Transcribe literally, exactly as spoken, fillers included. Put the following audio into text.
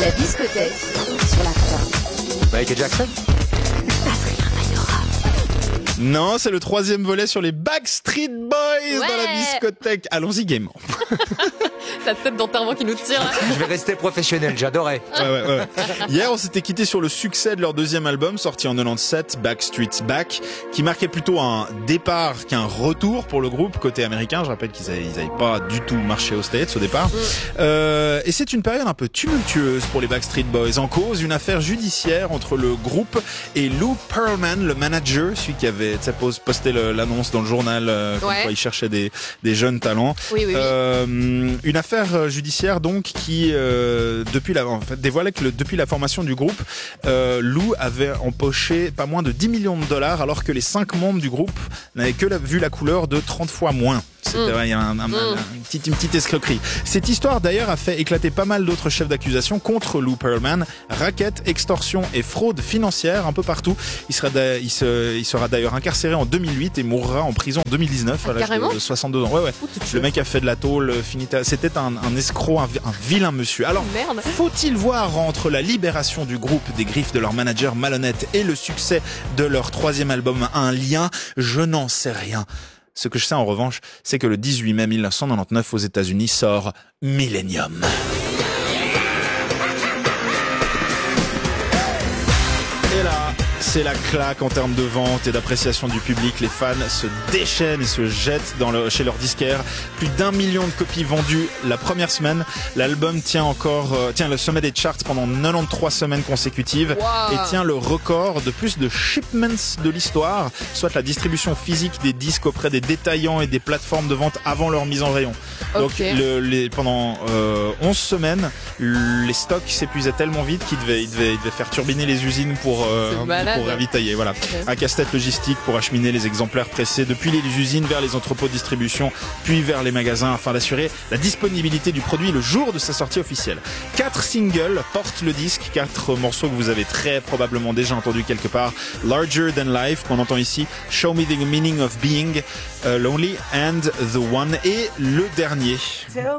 La discothèque sur la trois. Michael Jackson. Non, c'est le troisième volet sur les Backstreet Boys Ouais. dans la discothèque. Allons-y gaiement. La tête d'enterrement qui nous tire là. Je vais rester professionnel, j'adorais. Ouais, ouais, ouais. Hier, on s'était quitté sur le succès de leur deuxième album, sorti en quatre-vingt-dix-sept, Backstreet's Back, qui marquait plutôt un départ qu'un retour pour le groupe côté américain. Je rappelle qu'ils avaient, ils avaient pas du tout marché aux States au départ. Mm. Euh, et c'est une période un peu tumultueuse pour les Backstreet Boys. En cause, une affaire judiciaire entre le groupe et Lou Pearlman, le manager, celui qui avait posté le, l'annonce dans le journal, euh, comme ouais. quoi il cherchait des, des jeunes talents. Oui, oui, oui. Euh, une affaire judiciaire donc qui euh, depuis la en fait dévoilait que le, depuis la formation du groupe, euh, Lou avait empoché pas moins de dix millions de dollars alors que les cinq membres du groupe n'avaient que la, vu la couleur de trente fois moins. C'était mm. il y a un, un, mm. un, une, petite, une petite escroquerie. Cette histoire d'ailleurs a fait éclater pas mal d'autres chefs d'accusation contre Lou Pearlman, racket, extorsion et fraude financière un peu partout. Il sera, il se, il sera d'ailleurs incarcéré en deux mille huit et mourra en prison en deux mille dix-neuf ah, à l'âge de, de soixante-deux ans. Ouais ouais. Ouh, le mec a fait de la tôle, fini. C'était un, un escroc, un, un vilain monsieur. Alors, Merde. faut-il voir entre la libération du groupe des griffes de leur manager malhonnête et le succès de leur troisième album un lien? Je n'en sais rien. Ce que je sais en revanche, c'est que le dix-huit mai mille neuf cent quatre-vingt-dix-neuf aux États-Unis sort Millennium. Et là, c'est la claque en termes de vente et d'appréciation du public. Les fans se déchaînent et se jettent dans le, chez leur disquaire. Plus d'un million de copies vendues la première semaine. L'album tient encore, euh, tient le sommet des charts pendant quatre-vingt-treize semaines consécutives. Wow. Et tient le record de plus de shipments de l'histoire, soit la distribution physique des disques auprès des détaillants et des plateformes de vente avant leur mise en rayon. Donc okay. le, les, pendant euh, onze semaines, les stocks s'épuisaient tellement vite qu'ils devaient, ils devaient, ils devaient faire turbiner les usines pour, euh, pour ravitailler. Voilà. Okay. Un casse-tête logistique pour acheminer les exemplaires pressés depuis les usines vers les entrepôts de distribution, puis vers les magasins afin d'assurer la disponibilité du produit le jour de sa sortie officielle. Quatre singles portent le disque, quatre morceaux que vous avez très probablement déjà entendus quelque part. Larger Than Life, qu'on entend ici, Show Me the Meaning of Being, uh, Lonely and The One, et le dernier. Tell